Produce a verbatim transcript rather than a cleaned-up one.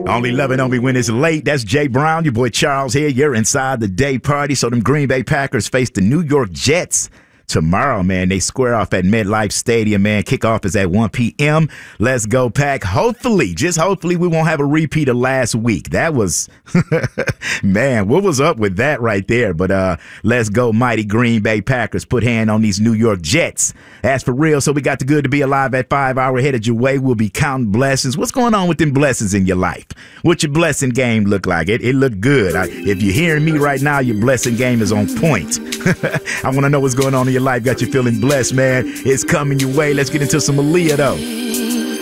Only loving on me when it's late. That's Jay Brown, your boy Charles here. You're inside the day party. So them Green Bay Packers face the New York Jets tomorrow, man. They square off at MetLife Stadium, man. Kickoff is at one p.m. Let's go, Pack. Hopefully, just hopefully, we won't have a repeat of last week. That was, man, what was up with that right there? But uh, let's go, mighty Green Bay Packers. Put hand on these New York Jets. As for real, so we got the good to be alive at five hour headed your way. We'll be counting blessings. What's going on with them blessings in your life? What your blessing game look like? It, it look good. I, if you're hearing me right now, your blessing game is on point. I want to know what's going on in your life. Got you feeling blessed, man. It's coming your way. Let's get into some Aaliyah, though.